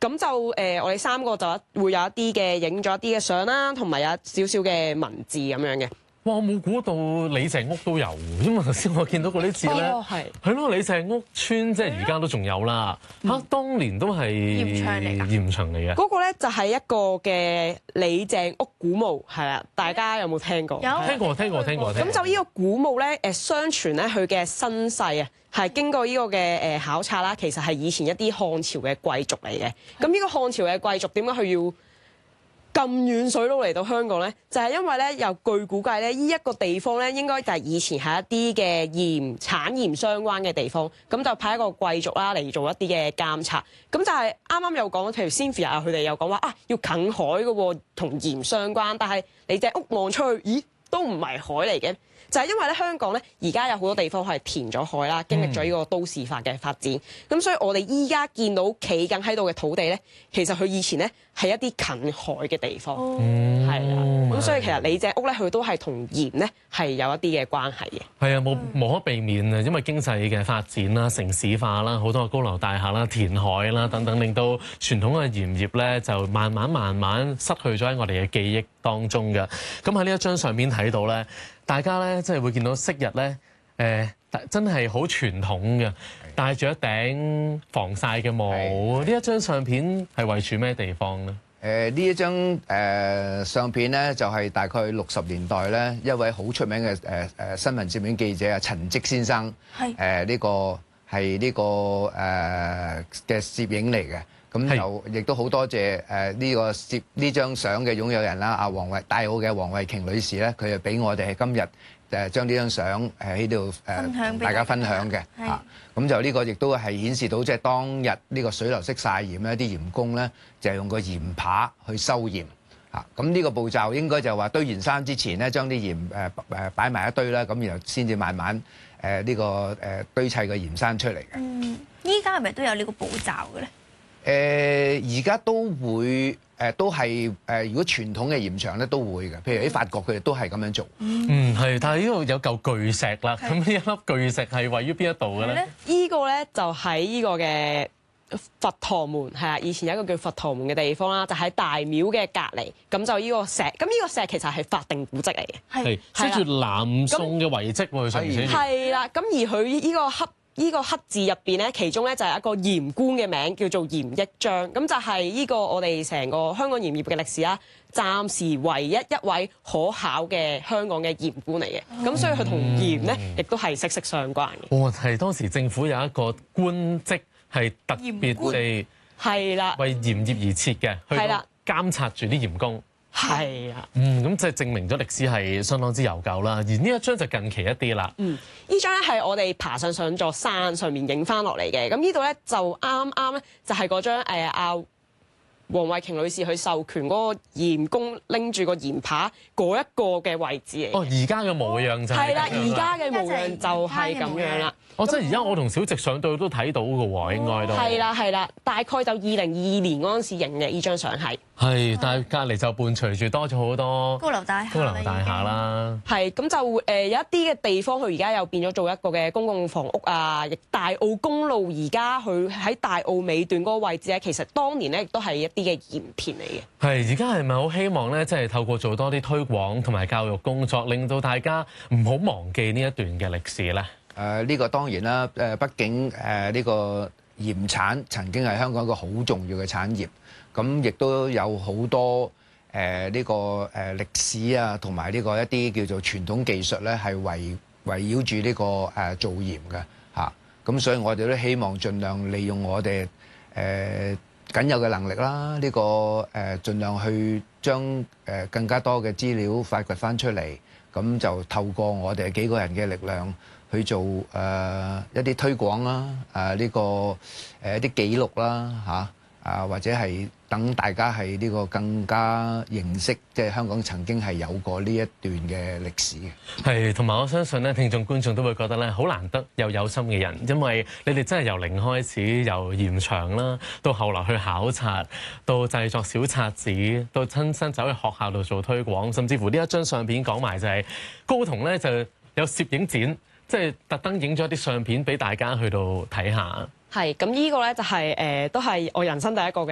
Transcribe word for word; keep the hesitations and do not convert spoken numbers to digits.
咁就誒、呃，我哋三個就會有一啲嘅影咗一啲嘅相啦，同埋有少少嘅文字咁樣嘅。 哇！我冇估到李鄭屋都有，因為頭先我見到嗰啲字咧，係係咯，李鄭屋村即係而家都仲有啦。嚇、嗯，當年都係鹽場嚟㗎，鹽場嚟嘅。 嗰個咧就係一個嘅李鄭屋古墓，係啦，大家有冇聽過？ 有聽過，聽過，聽過。 咁就呢個古墓咧，誒相傳咧佢嘅身世啊，係經過呢個嘅誒考察啦，其實係以前一啲漢朝嘅貴族嚟嘅。咁呢個漢朝嘅貴族點解佢要咁遠水路嚟到香港咧？就係、是、因為咧，又據估計咧，呢一個地方咧，應該就係以前係一啲嘅鹽產鹽相關嘅地方，咁就派一個貴族啦嚟做一啲嘅監察。咁就係啱啱有講，譬如 Cynthia 啊，佢哋又講話啊，要近海嘅喎，同鹽相關。但係你隻屋望出去，咦，都唔係海嚟嘅。就係因為咧，香港咧而家有好多地方係填咗海啦，經歷咗呢個都市化嘅發展，咁、嗯、所以我哋依家見到企緊喺度嘅土地咧，其實佢以前咧係一啲近海嘅地方，係啦、哦，咁所以其實李鄭屋咧佢都係同鹽咧係有一啲嘅關係嘅。 係啊，冇無可避免啊，因為經濟嘅發展啦、城市化啦、好多高樓大廈啦、填海啦等等，令到傳統嘅鹽業咧就慢慢慢慢失去咗喺我哋嘅記憶當中嘅。咁喺呢一張相片睇到咧。大家咧，即係會見到昔日咧，誒、呃、真係好傳統嘅，戴住一頂防曬嘅帽。呢一張相片係位處咩地方咧？誒、 呃、呢一張誒、呃、相片咧，就係、是、大概六十年代咧，一位好出名嘅誒誒新聞攝影記者啊，陳積先生，係誒呢個係呢、這個誒嘅、呃、攝影嚟嘅。咁就亦都好多謝誒呢個攝呢張相嘅擁有人啦，阿黃慧大澳嘅黃慧瓊女士咧，佢就俾我哋今日誒將呢張相誒喺度誒同大家分享嘅嚇。咁就呢個亦都係顯示到即係當日呢個水流式曬鹽咧，啲鹽工咧就係用個鹽扒去收鹽嚇。咁呢個步驟應該就話堆完山之前咧，將啲鹽誒誒擺埋一堆啦，咁然後先至慢慢誒呢個誒堆砌個鹽山出嚟嘅。 嗯，依家係咪都有呢個步驟嘅咧？ 誒而家都會誒、呃、都係誒、呃，如果傳統嘅鹽場咧都會嘅，譬如喺法國佢哋都係咁樣做。 嗯，係，但係呢度有嚿巨石啦，咁呢一粒巨石係位於邊一度嘅咧？ 呢個咧就喺呢個嘅佛堂門，係啊，以前有一個叫佛堂門嘅地方啦，就喺大廟嘅隔離。咁就呢個石，咁呢個石其實係法定古蹟嚟嘅， 係寫住南宋嘅遺跡喎，上面寫住。 係啦，咁而佢呢個黑。呢個黑字入邊咧，其中咧就係一個鹽官嘅名，叫做嚴益章。咁就係呢個我哋成個香港鹽業嘅歷史啦，暫時唯一一位可考嘅香港嘅鹽官嚟嘅。咁、嗯、所以佢同鹽咧，亦都係息息相關嘅。 哇！係當時政府有一個官職係特別地係啦，為鹽業而設嘅，去監察住啲鹽工。 係啊， 嗯，咁即係證明咗歷史係相當之悠久啦。而呢一張就近期一啲啦。 嗯，呢張咧係我哋爬上上座山上面影翻落嚟嘅。咁呢度咧就啱啱咧就係嗰張誒阿黃慧瓊女士去授權嗰個鹽工拎住個鹽扒嗰一個嘅位置嚟。 哦，而家嘅模樣就係係啦，而家嘅模樣就係咁樣啦。 哦，即係而家我同小直上到都睇到嘅喎，應該都係啦係啦，大概就二零二二年嗰陣時影嘅呢張相係。 係，但係隔離就伴隨住多咗好多高樓大廈， 高樓大廈啦。 係，咁就誒、呃、有一啲嘅地方，佢而家又變咗做一個嘅公共房屋啊。亦大澳公路而家佢喺大澳尾段嗰個位置咧，其實當年咧亦都係一啲嘅鹽田嚟嘅。 係，而家係咪好希望咧，即係透過做多啲推廣同埋教育工作，令到大家唔好忘記呢一段嘅歷史咧？ 誒、呃、呢、這個當然啦，誒、呃、畢竟誒呢、呃這個鹽產曾經係香港一個好重要嘅產業，咁亦都有好多誒呢、呃這個誒、呃、歷史啊，同埋呢個一啲叫做傳統技術咧，係圍圍繞住呢、這個誒、呃、做鹽嘅嚇，咁、啊、所以我哋都希望盡量利用我哋誒僅有嘅能力啦，呢、這個誒、呃、盡量去將誒、呃、更加多嘅資料發掘翻出嚟，咁就透過我哋幾個人嘅力量，去做誒、呃、一啲推廣啦，誒、呃、呢、這個誒、呃、一啲記錄啦嚇，啊或者係等大家係呢個更加認識，即係香港曾經係有過呢一段嘅歷史嘅。係， 同埋我相信咧，聽眾觀眾都會覺得咧，好難得有有心嘅人，因為你哋真係由零開始，由鹽場啦，到後來去考察，到製作小冊子，到親身走去學校度做推廣，甚至乎呢一張相片講埋就係高同咧就有攝影展。即係特登影咗啲相片俾大家去到睇下。 係，咁呢個咧就係、是、誒、呃，都係我人生第一個嘅